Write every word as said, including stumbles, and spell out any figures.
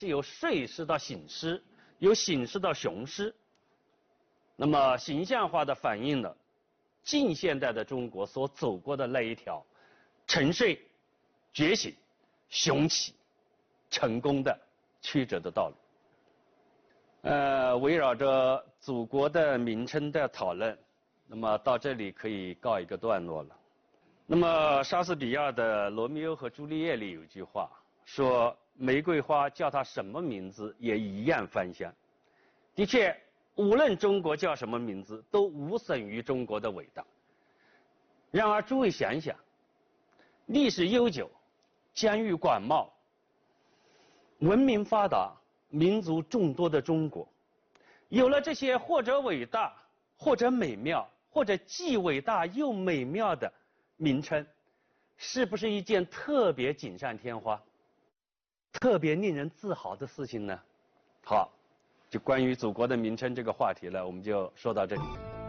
是由睡狮到醒狮，由醒狮到雄狮。那么形象化的反映了近现代的中国所走过的那一条沉睡、觉醒、雄起、成功的曲折的道路。呃，围绕着祖国的名称的讨论，那么到这里可以告一个段落了。那么莎士比亚的《罗密欧和朱丽叶》里有一句话说，玫瑰花叫它什么名字也一样芳香。的确，无论中国叫什么名字，都无损于中国的伟大。然而诸位想想，历史悠久，疆域广袤，文明发达，民族众多的中国，有了这些或者伟大，或者美妙，或者既伟大又美妙的名称，是不是一件特别锦上添花、特别令人自豪的事情呢？好，就关于祖国的名称这个话题呢，我们就说到这里。